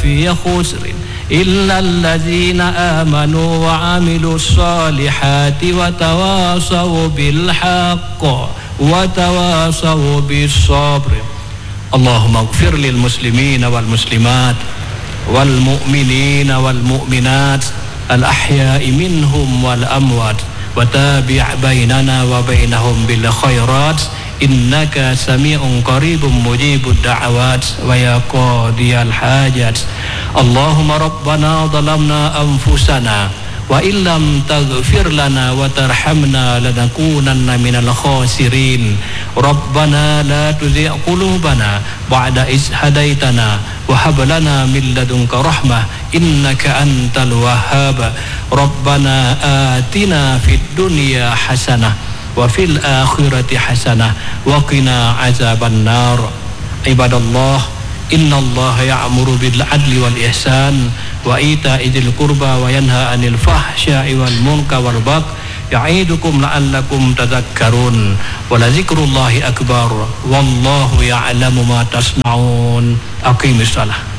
لفي خسر إلا الذين آمنوا وعملوا الصالحات وتواصوا بالحق وتواصوا بالصبر. اللهم اغفر للمسلمين والمسلمات والمؤمنين والمؤمنات الأحياء منهم والأموات وتابع بيننا وبينهم بالخيرات إنك سميع قريب مجيب الدعوات ويا قاضي الحاجات. اللهم ربنا ظلمنا أنفسنا وإن لم تغفر لنا وترحمنا لنكونن من الخاسرين. ربنا لا تزغ قلوبنا بعد إذ هديتنا وهب لنا من لدنك رحمة إنك أنت الوهاب. ربنا آتنا في الدنيا حسنة وفي الآخرة حسنة وقنا عذاب النار. عباد الله إن الله يأمر بالعدل والإحسان وإيتاء ذي القربى وينهى عن الفحشاء والمنكر والبغي يعظكم لعلكم تذكرون ولذكر الله أكبر والله يعلم ما تصنعون. أقيموا الصلاة.